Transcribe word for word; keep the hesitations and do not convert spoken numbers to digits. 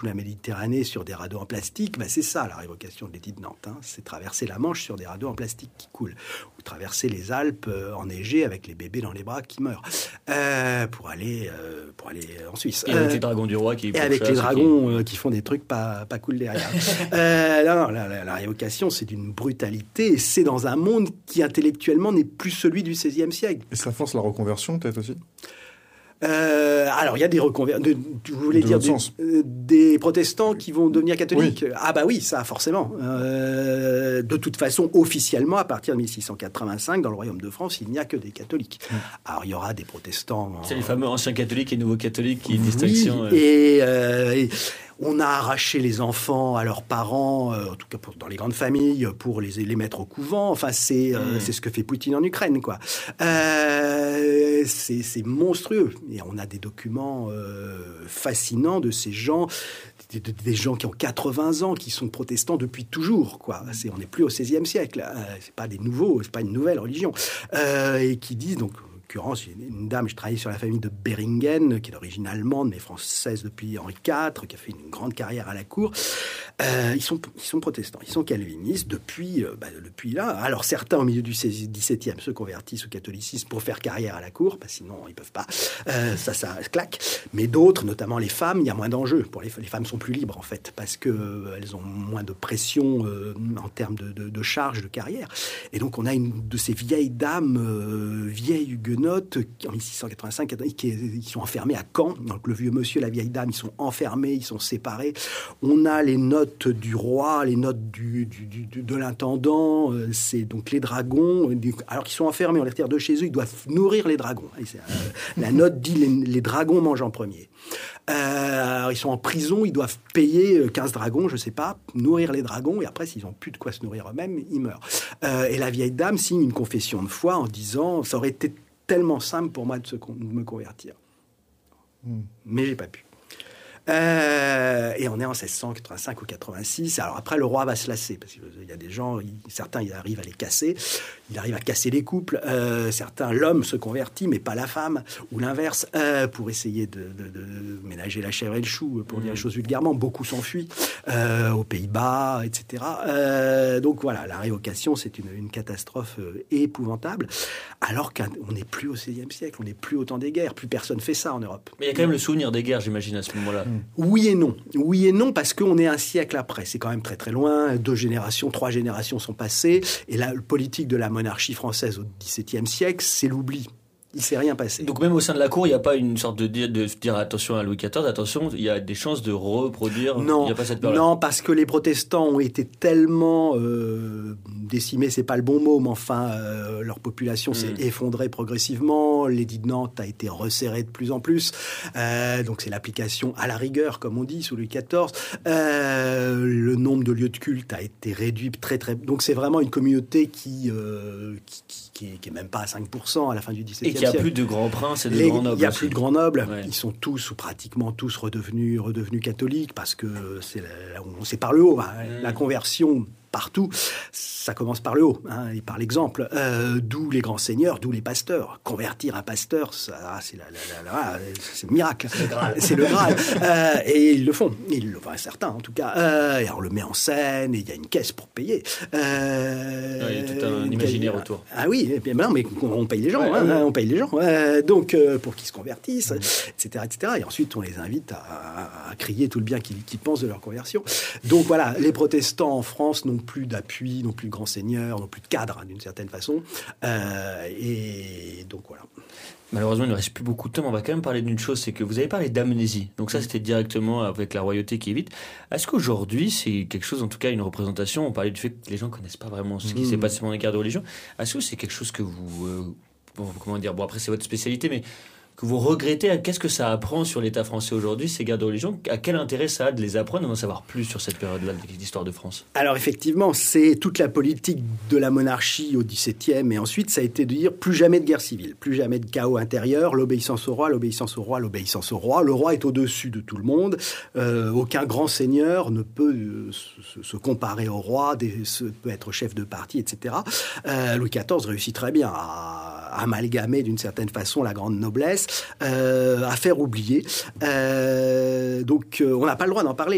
la Méditerranée sur des radeaux en plastique, bah c'est ça la révocation de l'édit de Nantes. Hein. C'est traverser la Manche sur des radeaux en plastique qui coulent. Ou traverser les Alpes euh, enneigées avec les bébés dans les bras qui meurent. Euh, pour, aller, euh, pour aller en Suisse. Et euh, avec les dragons du roi qui... Et avec les dragons qui... Euh, qui font des trucs pas, pas cool derrière. euh, non, non, la, la, la révocation, c'est d'une brutalité. Et c'est dans un monde qui, intellectuellement, n'est plus celui du seizième siècle. Et ça force la reconversion, peut-être aussi ? Euh, alors, il y a des reconversions. De, vous voulez de dire des, euh, des protestants qui vont devenir catholiques ? Oui. Ah bah oui, ça, forcément. Euh, de toute façon, officiellement, à partir de mille six cent quatre-vingt-cinq, dans le Royaume de France, il n'y a que des catholiques. Mmh. Alors, il y aura des protestants... C'est en... les fameux anciens catholiques et nouveaux catholiques qui oui, distinction. Euh... Et... Euh, et on a arraché les enfants à leurs parents, euh, en tout cas pour, dans les grandes familles, pour les, les mettre au couvent. Enfin, c'est, euh, mmh. c'est ce que fait Poutine en Ukraine, quoi. Euh, c'est, c'est monstrueux. Et on a des documents euh, fascinants de ces gens, des, des gens qui ont quatre-vingts ans, qui sont protestants depuis toujours, quoi. C'est, on n'est plus au seizième siècle. Euh, c'est pas des nouveaux, c'est pas une nouvelle religion. Euh, et qui disent donc. J'ai une dame, je travaillais sur la famille de Beringen, qui est d'origine allemande, mais française depuis Henri quatre, qui a fait une grande carrière à la cour. Euh, ils, sont, ils sont protestants, ils sont calvinistes depuis, euh, bah, depuis là. Alors certains, au milieu du dix-septième, se convertissent au catholicisme pour faire carrière à la cour, parce que sinon ils ne peuvent pas. Euh, ça, ça claque. Mais d'autres, notamment les femmes, il y a moins d'enjeux. Pour les, les femmes sont plus libres, en fait, parce qu'elles euh, ont moins de pression euh, en termes de, de, de charge de carrière. Et donc on a une de ces vieilles dames, euh, vieilles huguenotes, en mille six cent quatre-vingt-cinq, qui sont enfermés à Caen. Donc le vieux monsieur, la vieille dame, ils sont enfermés, ils sont séparés. On a les notes du roi, les notes du, du, du, de l'intendant, c'est donc les dragons. Alors qu'ils sont enfermés, on les retire de chez eux, ils doivent nourrir les dragons. Et c'est, euh, la note dit les, les dragons mangent en premier. Euh, alors ils sont en prison, ils doivent payer quinze dragons, je sais pas, nourrir les dragons, et après, s'ils n'ont plus de quoi se nourrir eux-mêmes, ils meurent. Euh, et la vieille dame signe une confession de foi en disant, ça aurait été tellement simple pour moi de, se, de me convertir. Mmh. Mais j'ai pas pu. Euh, et on est en seize cent quatre-vingt-cinq ou quatre-vingt-six. Alors après, le roi va se lasser, parce qu'il y a des gens, ils, certains, ils arrivent à les casser, il arrive à casser les couples. Euh, certains, l'homme se convertit, mais pas la femme, ou l'inverse, euh, pour essayer de, de, de ménager la chèvre et le chou, pour mmh. dire les choses vulgairement. Beaucoup s'enfuient euh, aux Pays-Bas, et cetera. Euh, donc voilà, la révocation, c'est une, une catastrophe euh, épouvantable, alors qu'on n'est plus au seizième siècle, on n'est plus au temps des guerres, plus personne fait ça en Europe. Mais il y a quand même le souvenir des guerres, j'imagine, à ce moment-là. Oui et non. Oui et non, parce qu'on est un siècle après. C'est quand même très très loin. Deux générations, trois générations sont passées. Et la politique de la monarchie française au dix-septième siècle, c'est l'oubli. Il ne s'est rien passé. Donc même au sein de la cour, il n'y a pas une sorte de dire, de dire attention à Louis quatorze, attention, il y a des chances de reproduire. Non, il y a pas cette période. Non, parce que les protestants ont été tellement euh, décimés, c'est pas le bon mot, mais enfin euh, leur population mmh. s'est effondrée progressivement. L'édit de Nantes a été resserré de plus en plus. Euh, donc c'est l'application à la rigueur, comme on dit, sous Louis quatorze. Euh, le nombre de lieux de culte a été réduit très très. Donc c'est vraiment une communauté qui euh, qui, qui, qui, est, qui est même pas à cinq pour cent à la fin du dix-septième. Il n'y a plus de grands princes et de Les, grands nobles. Il n'y a plus de grands nobles. Ouais. Ils sont tous, ou pratiquement tous, redevenus, redevenus catholiques parce que c'est, la, c'est par le haut. Hein. Mmh. La conversion partout, ça commence par le haut, hein, et par l'exemple. Euh, d'où les grands seigneurs, d'où les pasteurs. Convertir un pasteur, ça, c'est, la, la, la, la, c'est le miracle. C'est le Graal. C'est le Graal. euh, et ils le font. Ils le font, certains en tout cas. Euh, et on le met en scène, et il y a une caisse pour payer. Euh, ouais, il y a tout un imaginaire caisse, autour. Ah oui, et bien, non, mais on paye les gens. Ouais, hein, ouais. On paye les gens. Euh, donc, euh, pour qu'ils se convertissent, mmh. et cetera, et cetera. Et ensuite, on les invite à, à crier tout le bien qu'ils, qu'ils pensent de leur conversion. Donc voilà, les protestants en France n'ont plus d'appui, non plus de grands seigneurs, non plus de cadres, hein, d'une certaine façon. Euh, et donc voilà. Malheureusement, il ne reste plus beaucoup de temps, mais on va quand même parler d'une chose, c'est que vous avez parlé d'amnésie. Donc ça, c'était directement avec la royauté qui évite. Est-ce qu'aujourd'hui, c'est quelque chose, en tout cas, une représentation, on parlait du fait que les gens ne connaissent pas vraiment ce qui mmh. s'est passé pendant les guerres de religion. Est-ce que c'est quelque chose que vous... Euh, bon, comment dire, bon, après, c'est votre spécialité, mais que vous regrettez, qu'est-ce que ça apprend sur l'État français aujourd'hui, ces guerres de religion? À quel intérêt ça a de les apprendre, d'en savoir plus sur cette période-là de l'histoire de France? Alors effectivement, c'est toute la politique de la monarchie au dix-septième, et ensuite ça a été de dire plus jamais de guerre civile, plus jamais de chaos intérieur, l'obéissance au roi, l'obéissance au roi, l'obéissance au roi. Le roi est au-dessus de tout le monde. Euh, aucun grand seigneur ne peut euh, se, se comparer au roi, des, se, peut être chef de parti, et cetera. Euh, Louis quatorze réussit très bien à, à amalgamer d'une certaine façon la grande noblesse, euh, à faire oublier. Euh, donc euh, on n'a pas le droit d'en parler.